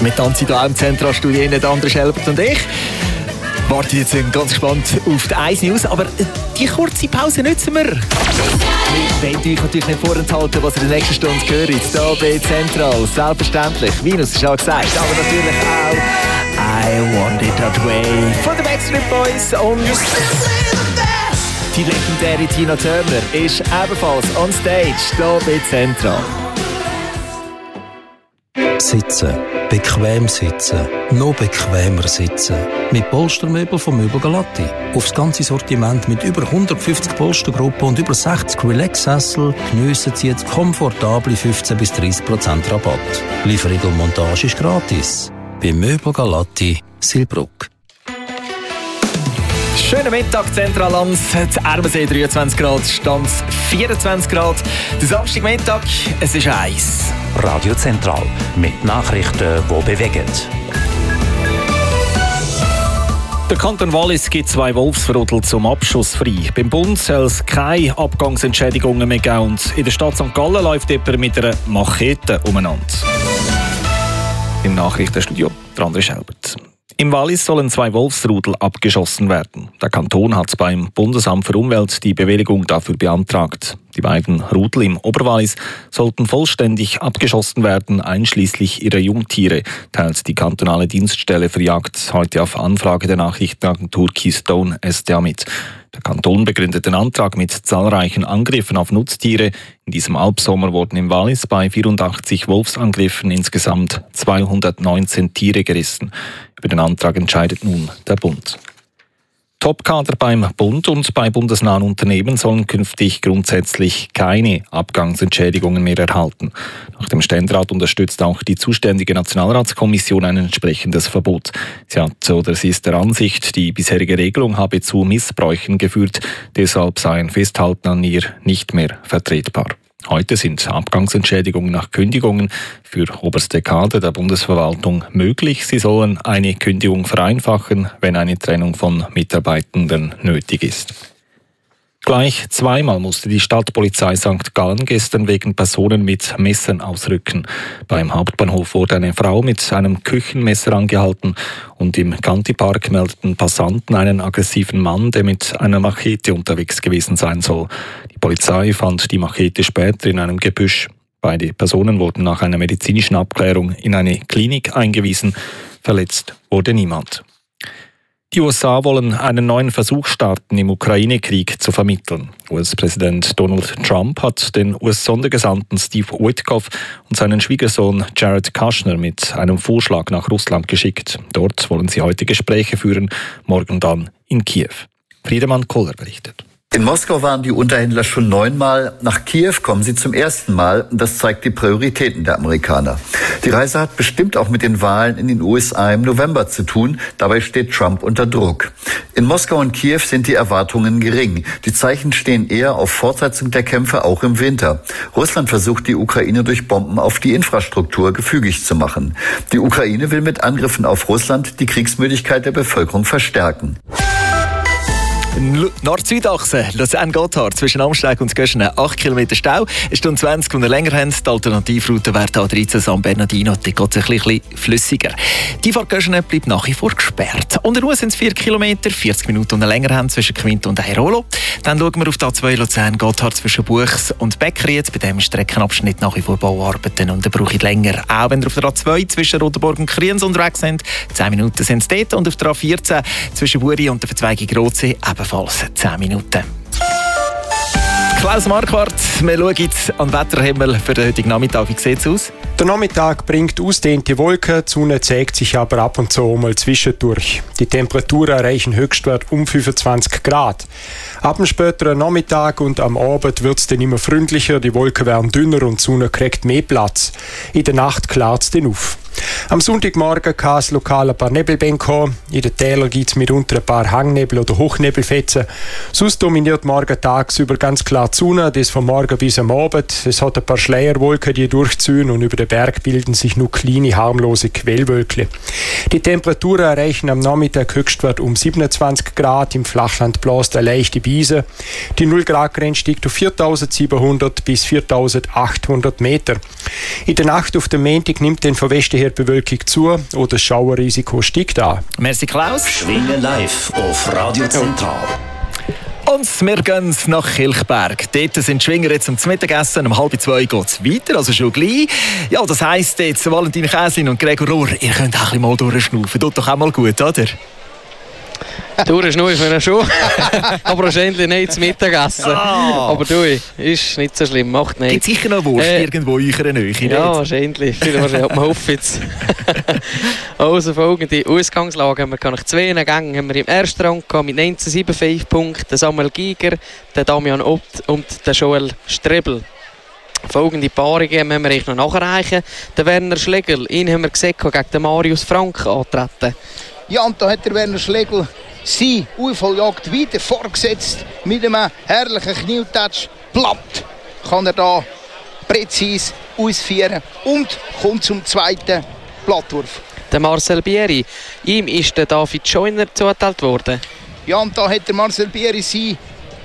Wir tanzen hier im Zentralstudio, André Schelbert und ich. Warten jetzt ganz gespannt auf die 1 News, aber die kurze Pause nutzen wir. Wir wollen euch natürlich nicht vorenthalten, was ihr in der nächsten Stunde hört. Hier bei Zentral, selbstverständlich, wie es schon gesagt, aber natürlich auch I Want It That Way von den Backstreet Boys und die legendäre Tina Turner ist ebenfalls on stage hier bei Zentral. Sitzen. Bequem sitzen. Noch bequemer sitzen. Mit Polstermöbel von Möbel Galatti. Aufs ganze Sortiment mit über 150 Polstergruppen und über 60 Relax-Sessel geniessen Sie jetzt komfortable 15-30% Rabatt. Lieferung und Montage ist gratis. Bei Möbel Galatti, Silbruck. Schönen Mittag, Zentralanz, Ermensee 23 Grad, Stanz 24 Grad. Der Samstagmittag, es ist 1. Radio Zentral mit Nachrichten, die bewegen. Der Kanton Wallis gibt 2 Wolfsrudel zum Abschuss frei. Beim Bund soll es keine Abgangsentschädigungen mehr geben und in der Stadt St. Gallen läuft jemand mit einer Machete umeinander. Im Nachrichtenstudio André Schelbert. Im Wallis sollen 2 Wolfsrudel abgeschossen werden. Der Kanton hat beim Bundesamt für Umwelt die Bewilligung dafür beantragt. Die beiden Rudel im Oberwallis sollten vollständig abgeschossen werden, einschließlich ihrer Jungtiere, teilt die kantonale Dienststelle für Jagd heute auf Anfrage der Nachrichtenagentur Keystone SDA mit. Der Kanton begründet den Antrag mit zahlreichen Angriffen auf Nutztiere. In diesem Albsommer wurden im Wallis bei 84 Wolfsangriffen insgesamt 219 Tiere gerissen. Über den Antrag entscheidet nun der Bund. Topkader beim Bund und bei bundesnahen Unternehmen sollen künftig grundsätzlich keine Abgangsentschädigungen mehr erhalten. Nach dem Ständerat unterstützt auch die zuständige Nationalratskommission ein entsprechendes Verbot. Sie ist der Ansicht, die bisherige Regelung habe zu Missbräuchen geführt, deshalb sei ein Festhalten an ihr nicht mehr vertretbar. Heute sind Abgangsentschädigungen nach Kündigungen für oberste Kader der Bundesverwaltung möglich. Sie sollen eine Kündigung vereinfachen, wenn eine Trennung von Mitarbeitenden nötig ist. Gleich zweimal musste die Stadtpolizei St. Gallen gestern wegen Personen mit Messern ausrücken. Beim Hauptbahnhof wurde eine Frau mit einem Küchenmesser angehalten und im Ganti-Park meldeten Passanten einen aggressiven Mann, der mit einer Machete unterwegs gewesen sein soll. Die Polizei fand die Machete später in einem Gebüsch. Beide Personen wurden nach einer medizinischen Abklärung in eine Klinik eingewiesen. Verletzt wurde niemand. Die USA wollen einen neuen Versuch starten, im Ukraine-Krieg zu vermitteln. US-Präsident Donald Trump hat den US-Sondergesandten Steve Witkoff und seinen Schwiegersohn Jared Kushner mit einem Vorschlag nach Russland geschickt. Dort wollen sie heute Gespräche führen, morgen dann in Kiew. Friedemann Koller berichtet. In Moskau waren die Unterhändler schon 9-mal. Nach Kiew kommen sie zum 1. Mal. Das zeigt die Prioritäten der Amerikaner. Die Reise hat bestimmt auch mit den Wahlen in den USA im November zu tun. Dabei steht Trump unter Druck. In Moskau und Kiew sind die Erwartungen gering. Die Zeichen stehen eher auf Fortsetzung der Kämpfe auch im Winter. Russland versucht, die Ukraine durch Bomben auf die Infrastruktur gefügig zu machen. Die Ukraine will mit Angriffen auf Russland die Kriegsmüdigkeit der Bevölkerung verstärken. Nord-Süd-Achse, Luzern-Gotthard, zwischen Amsteig und Göschenen, 8 Kilometer Stau. Eine Stunde 20, und länger haben. Die Alternativroute wäre A13 San Bernardino, da geht es ein bisschen flüssiger. Die Fahrt Göschenen bleibt nach wie vor gesperrt. Unter Ruhe sind es 4 Kilometer, 40 Minuten und länger haben zwischen Quint und Airolo. Dann schauen wir auf die A2 Luzern-Gotthard zwischen Buchs und Beckried. Bei dem Streckenabschnitt nach wie vor Bauarbeiten und da brauche ich länger. Auch wenn ihr auf der A2 zwischen Rotenburg und Kriens unterwegs sind, 10 Minuten sind es dort. Und auf der A14 zwischen Buri und der Verzweigung Rotsee ebenfalls 10 Minuten. Klaus Marquardt, wir schauen jetzt an den Wetterhimmel für den heutigen Nachmittag. Wie sieht es aus? Der Nachmittag bringt ausdehnte Wolken, die Sonne zeigt sich aber ab und zu mal zwischendurch. Die Temperaturen erreichen Höchstwert um 25 Grad. Ab dem späteren Nachmittag und am Abend wird es dann immer freundlicher, die Wolken werden dünner und die Sonne kriegt mehr Platz. In der Nacht klart es dann auf. Am Sonntagmorgen kann es lokal ein paar Nebelbänke haben. In den Tälern gibt es mitunter ein paar Hangnebel oder Hochnebelfetzen. Sonst dominiert morgen tagsüber ganz klar die Sonne, das von morgen bis am Abend. Es hat ein paar Schleierwolken, die durchziehen, und über den Berg bilden sich nur kleine, harmlose Quellwölkchen. Die Temperaturen erreichen am Nachmittag Höchstwert um 27 Grad. Im Flachland bläst eine leichte Brise. Die 0-Grad-Grenze steigt auf 4.700 bis 4.800 Meter. In der Nacht auf den Montag nimmt dann von Westen her die Bewölkung zu oder das Schauerrisiko steigt an. Merci Klaus. Schwingen live auf Radio Zentral. Und wir gehen nach Kilchberg. Dort sind die Schwinger jetzt zum Mittagessen. Um 1:30 geht es weiter, also schon gleich. Ja, das heisst jetzt, Valentin Käslin und Gregor Rohr, ihr könnt auch ein bisschen mal durchschnaufen. Tut doch auch mal gut, oder? Durchschnaufen schon. Aber wahrscheinlich nicht zum Mittagessen. Aber du, ist nicht so schlimm, macht nicht. Gibt sicher noch Wurst irgendwo in eurer Nähe? Ja, wahrscheinlich. Wahrscheinlich. Man hofft jetzt. Also folgende Ausgangslage haben wir nach 2 Gängen. Haben wir im ersten Rang mit 19,75 Punkten Samuel Giger, der Damian Ott und der Joel Strebel. Folgende Paarungen haben wir noch nachreichen. Der Werner Schlegel, ihn haben wir gesehen, gegen den Marius Frank antreten. Ja, und da hat der Werner Schlegel seine Aufholjagd wieder vorgesetzt. Mit einem herrlichen Knietouch platt kann er da präzise ausführen und kommt zum zweiten Plattwurf. Der Marcel Bieri, ihm ist der David Scheuner zugeteilt worden. Ja, und da hat der Marcel Bieri sein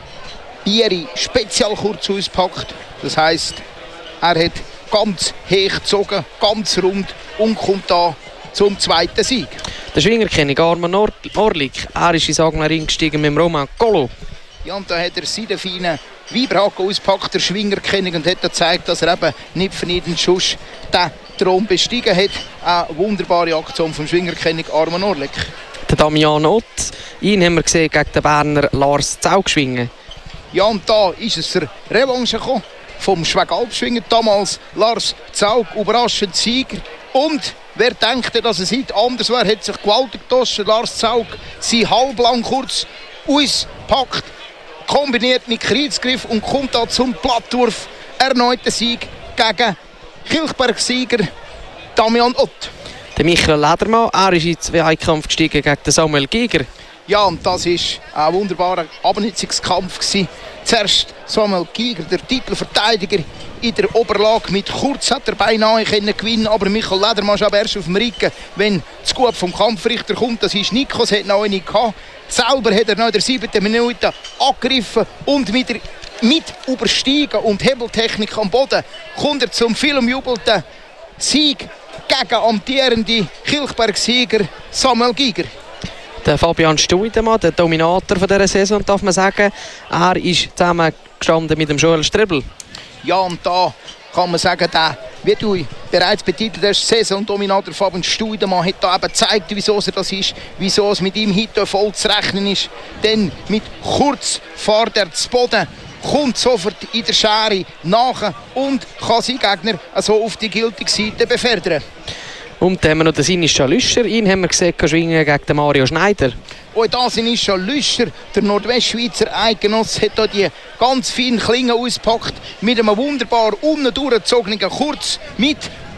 Bieri spezial kurz ausgepackt. Das heisst, er hat ganz hoch gezogen, ganz rund und kommt da zum zweiten Sieg. Der Schwingerkönig Arman Orlik, er ist ins Agnerin gestiegen mit dem Roman Colo. Ja, und da hat er seinen feinen Weiberhaken ausgepackt, der Schwingerkönig, und hat gezeigt, dass er eben nicht für jeden Schuss den Thron bestiegen hat. Eine wunderbare Aktion vom Schwingerkönig Arman Orlik. Der Damian Ott, ihn haben wir gesehen gegen den Berner Lars Zaug schwingen. Ja, und da ist es zur Revanche gekommen vom Schwegalpschwinger damals. Lars Zaug, überraschend Sieger. Und wer denkt, dass es heute anders wäre, hat sich gewaltig getauscht. Lars Zaug, sein halblang kurz auspackt, kombiniert mit Kreuzgriff und kommt da zum Plattwurf. Erneuter Sieg gegen Kilchberg-Sieger Damian Ott. Der Michael Ledermann, er ist in den Zweikampf gestiegen gegen den Samuel Giger. Ja, und das war ein wunderbarer Abnutzungskampf. Zuerst Samuel Giger, der Titelverteidiger in der Oberlage. Mit kurz hat er beinahe gewinnen, aber Michael Ledermann ist aber erst auf dem Rücken, wenn das Gut vom Kampfrichter kommt. Das ist Nikos, hat noch nicht gehabt. Selber hat er noch in der 7. Minute angegriffen und mit Übersteigen und Hebeltechnik am Boden kommt er zum vielumjubelten Sieg gegen amtierende Kilchberg-Sieger Samuel Giger. Der Fabian Stuidemann, der Dominator von dieser Saison, darf man sagen, er ist zusammengestanden mit dem Joel Strebel. Ja, und da kann man sagen, der, wie du bereits betitelt hast, Saisondominator Fabian Stuidemann hat da eben gezeigt, wieso er das ist, wieso es mit ihm heute voll zu rechnen ist. Denn mit kurz fährt er zu Boden, kommt sofort in der Schere nach und kann seinen Gegner also auf die gültige Seite befördern. Und dann haben wir noch den Sinischa Lüscher, ihn haben wir gesehen, schwingen gegen den Mario Schneider. Und da Sinischa Lüscher, der Nordwestschweizer Eidgenoss, hat da die ganz feinen Klingen ausgepackt mit einem wunderbar unten durchgezogenen Kurz mit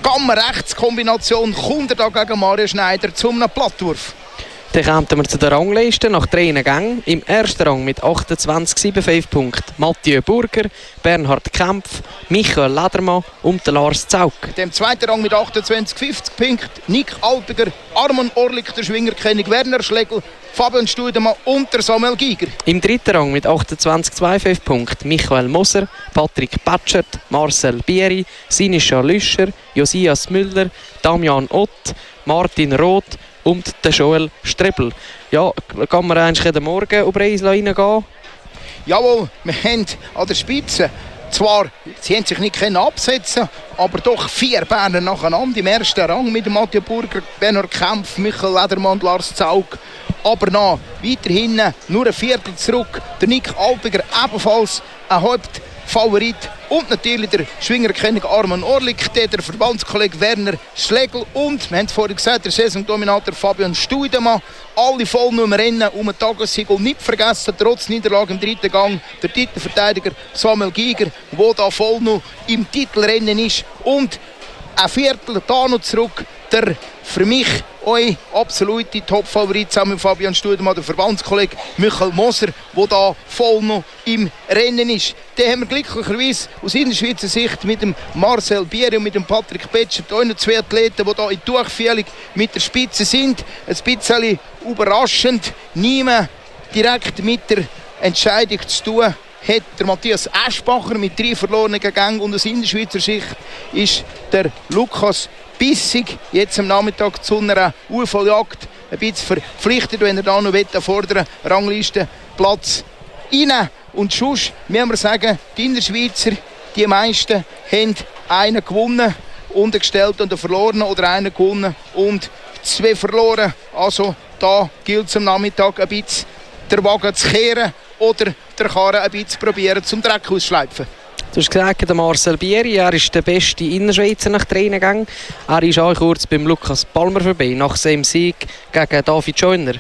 Gamma-Rechts-Kombination kommt er da gegen Mario Schneider zum Plattwurf. Dann kommen wir zu der Rangliste nach 3 Gängen. Im ersten Rang mit 28,75 Punkten Mathieu Burger, Bernhard Kempf, Michael Ledermann und Lars Zaug. Im zweiten Rang mit 28,50 Punkten Nick Alpiger, Arman Orlik, der Schwingerkönig Werner Schlegel, Fabian Studemann und der Samuel Giger. Im dritten Rang mit 28,25 Punkten Michael Moser, Patrick Patschert, Marcel Bieri, Sinischa Lüscher, Josias Müller, Damian Ott, Martin Roth und der Joel Strebel. Ja, kann man eigentlich jeden Morgen über Eisla reingehen? Jawohl, wir haben an der Spitze zwar, sie haben sich nicht absetzen, aber doch 4 Berner nacheinander im ersten Rang mit Mathieu Burger, Bernhard Kempf, Michael Ledermann und Lars Zaug. Aber noch weiterhin nur ein Viertel zurück. Der Nick Alpiger ebenfalls ein Hauptfavorit. Und natürlich der Schwingerkönig Arman Orlik, der Verbandskollege Werner Schlegel und, wir haben es vorhin gesagt, der Saisondominator Fabian Stuidemann. Alle voll nur Rennen um den Tagessieg. Nicht vergessen, trotz Niederlage im dritten Gang, der Titelverteidiger Samuel Giger, der da voll noch im Titelrennen ist. Und ein Viertel da noch zurück, der für mich eure absolute Top-Favorit zusammen mit Fabian Studemann, der Verbandskollege Michael Moser, der da voll noch im Rennen ist. Den haben wir glücklicherweise aus Innerschweizer Sicht mit dem Marcel Bieri und mit dem Patrick Betscher, auch noch 2 Athleten, die da in Tuchfühlung mit der Spitze sind. Ein bisschen überraschend, niemand direkt mit der Entscheidung zu tun hat der Matthias Eschbacher mit 3 verlorenen Gängen, und aus Innerschweizer Sicht ist der Lukas Bissig jetzt am Nachmittag zu einer Uferjagd ein bisschen verpflichtet, wenn er da noch an vorderen Ranglistenplatz rein. Und sonst müssen wir sagen, die Innerschweizer, die meisten haben einen gewonnen und einen gestellt und einen verloren, oder einen gewonnen und 2 verloren. Also da gilt es am Nachmittag ein bisschen den Wagen zu kehren oder der Karren ein bisschen probieren zum Dreck ausschleifen. Du hast gesagt, der Marcel Bieri, er ist der beste Innerschweizer nach Training. Er ist auch kurz beim Lukas Palmer vorbei, nach seinem Sieg gegen David Scheuner.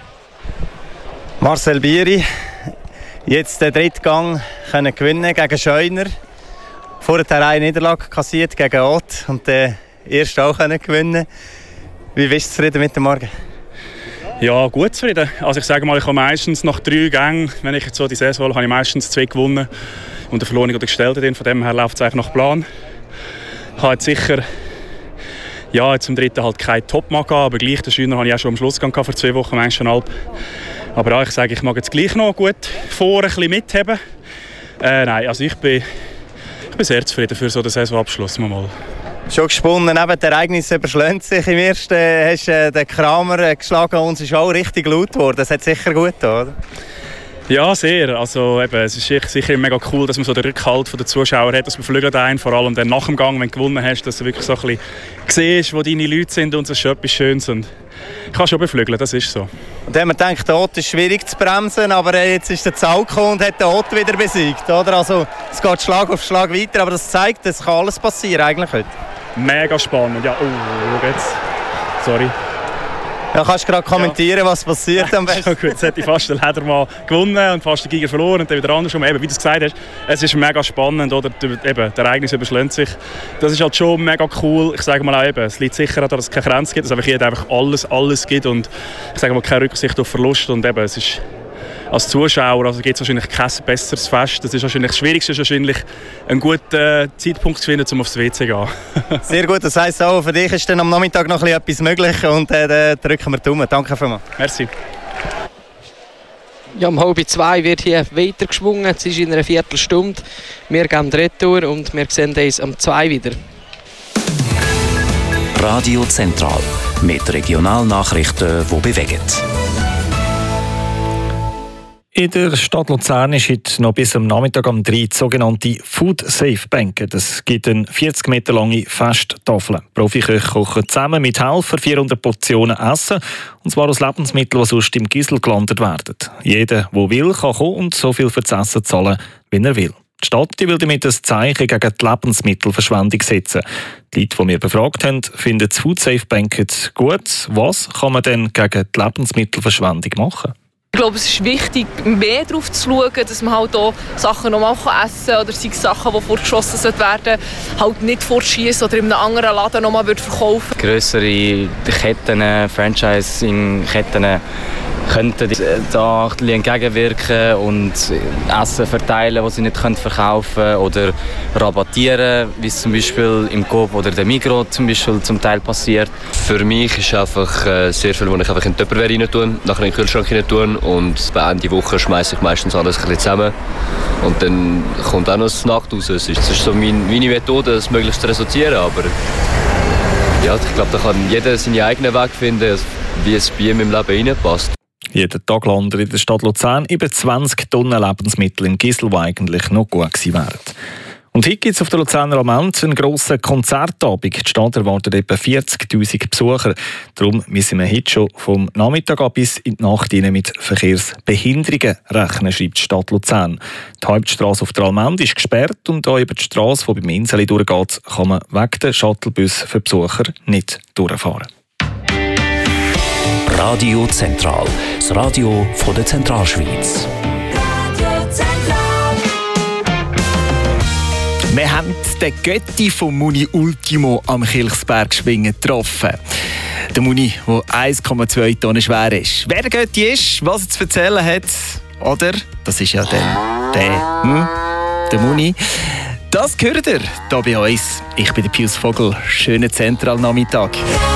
Marcel Bieri, jetzt den 3. Gang können gewinnen gegen Scheuner. Vorher eine Niederlage kassiert gegen Ott und den ersten auch können gewinnen. Wie bist du zufrieden mit dem Morgen? Ja, gut zufrieden. Also ich sage mal, ich habe meistens nach 3 Gängen, wenn ich jetzt so die Saison hole, habe ich meistens 2 gewonnen und eine verlorene oder gestellte. Von dem her läuft es eigentlich nach Plan. Ich habe jetzt sicher jetzt im 3. halt kein Top-Mag, aber gleich den Scheuner habe ich auch schon am Schlussgang vor 2 Wochen, manchmal. Aber ja, ich sage, ich mag jetzt gleich noch gut vor ein bisschen mitheben. Nein, also ich bin sehr zufrieden für so den Saisonabschluss mal. Schon gesponnen, eben, das Ereignis überschlägt sich. Im ersten hast du den Kramer geschlagen und es ist auch richtig laut geworden. Das hat sicher gut getan, oder? Ja, sehr. Also, eben, es ist sicher mega cool, dass man so den Rückhalt der Zuschauer hat, dass man flügelt einen, vor allem dann nach dem Gang, wenn du gewonnen hast, dass du wirklich so ein bisschen siehst, wo deine Leute sind, und das ist schon etwas Schönes. Und ich kann schon beflügeln, das ist so. Und dann haben wir gedacht, der Ott ist schwierig zu bremsen, aber jetzt ist der Zaul gekommen und hat den Ott wieder besiegt, oder? Also, es geht Schlag auf Schlag weiter, aber das zeigt, es kann alles passieren eigentlich heute. Mega spannend, ja. Oh, jetzt. Sorry. Ja, kannst du gerade kommentieren, was passiert am besten? Gut, jetzt hätte ich fast den Ledermann gewonnen und fast den Giger verloren und dann wieder andersrum. Eben, wie du es gesagt hast, es ist mega spannend, oder? Eben, der Ereignis überschlägt sich. Das ist halt schon mega cool. Ich sage mal auch eben, es liegt sicher daran, dass es keine Grenze gibt, dass einfach jeder einfach alles gibt und ich sage mal keine Rücksicht auf Verlust, und eben, es ist als Zuschauer, also gibt es wahrscheinlich kein besseres Fest. Das ist wahrscheinlich das Schwierigste, ist wahrscheinlich einen guten Zeitpunkt zu finden, um aufs WC zu gehen. Sehr gut, das heisst auch, für dich ist dann am Nachmittag noch etwas möglich, und dann drücken wir die Daumen. Danke vielmals. Merci. Ja, um 1:30 wird hier weitergeschwungen. Es ist in einer Viertelstunde. Wir gehen Retour und wir sehen uns um 2 wieder. Radio Zentral mit Regionalnachrichten, die bewegen. In der Stadt Luzern ist heute noch bis am Nachmittag um 3 die sogenannte Food-Safe-Bänke. Das gibt eine 40 Meter lange Festtafel. Profiköche kochen zusammen mit Helfern 400 Portionen Essen, und zwar aus Lebensmitteln, die sonst im Gisel gelandet werden. Jeder, der will, kann kommen und so viel für das Essen zahlen, wie er will. Die Stadt will damit ein Zeichen gegen die Lebensmittelverschwendung setzen. Die Leute, die wir befragt haben, finden das Food-Safe-Bänke gut. Was kann man denn gegen die Lebensmittelverschwendung machen? Ich glaube, es ist wichtig, mehr darauf zu schauen, dass man halt auch Sachen noch mal essen kann, oder sei es Sachen, die vorgeschossen werden, halt nicht vorschießen oder in einem anderen Laden noch mal verkaufen. Grössere Ketten, Franchising-Ketten könnten da ein bisschen entgegenwirken und Essen verteilen, das sie nicht verkaufen können, oder rabattieren, wie es zum Beispiel im Coop oder der Migros zum Beispiel zum Teil passiert. Für mich ist einfach sehr viel, was ich einfach in die Tupperware rein tun, nachher in den Kühlschrank rein tun, und bei Ende Woche schmeiße ich meistens alles ein bisschen zusammen und dann kommt auch noch das Nacht raus. Das ist so meine Methode, das möglichst zu reduzieren, aber ja, ich glaube, da kann jeder seinen eigenen Weg finden, wie es bei ihm im Leben reinpasst. Jeden Tag landen in der Stadt Luzern über 20 Tonnen Lebensmittel im Gisel, die eigentlich noch gut gewesen wären. Und heute gibt es auf der Luzerner Amend einen grossen Konzertabend. Die Stadt erwartet etwa 40'000 Besucher. Darum müssen wir heute schon vom Nachmittag an bis in die Nacht mit Verkehrsbehinderungen rechnen, schreibt die Stadt Luzern. Die Hauptstrasse auf der Amend ist gesperrt, und auch über die Strasse, die beim Inseli durchgeht, kann man wegen der Shuttlebus für Besucher nicht durchfahren. Radio Zentral, das Radio von der Zentralschweiz. Wir haben den Götti vom Muni Ultimo am Kilchsberg-Schwingen getroffen. Der Muni, der 1,2 Tonnen schwer ist. Wer der Götti ist, was er zu erzählen hat, oder? Das ist ja der Muni. Das gehört ihr hier bei uns. Ich bin der Pius Vogel. Schönen Zentralnachmittag.